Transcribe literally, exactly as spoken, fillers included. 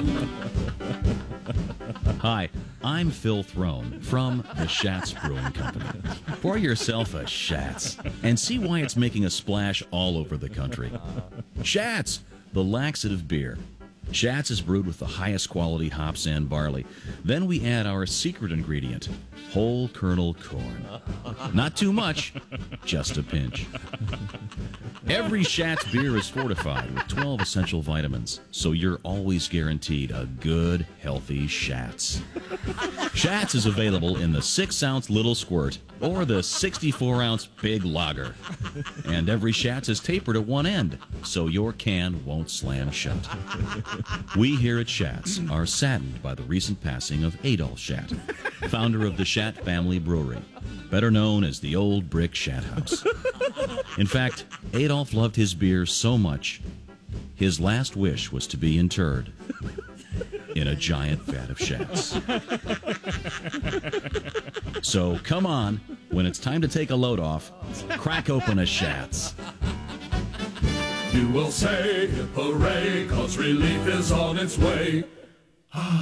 Hi, I'm Phil Throne from the Schatz Brewing Company. Pour yourself a Schatz and see why it's making a splash all over the country. Schatz, the laxative beer. Schatz is brewed with the highest quality hops and barley. Then we add our secret ingredient, whole kernel corn. Not too much, just a pinch. Every Schatz beer is fortified with twelve essential vitamins, so you're always guaranteed a good, healthy Schatz. Schatz is available in the six ounce little squirt or the sixty-four ounce big lager. And every Schatz is tapered at one end, so your can won't slam shut. We here at Schatz are saddened by the recent passing of Adolf Schat, founder of the Schat Family Brewery, better known as the Old Brick Schat House. In fact, Adolf loved his beer so much, his last wish was to be interred in a giant vat of Schatz. So come on, when it's time to take a load off, crack open a Schatz. You will say hooray, 'cause relief is on its way.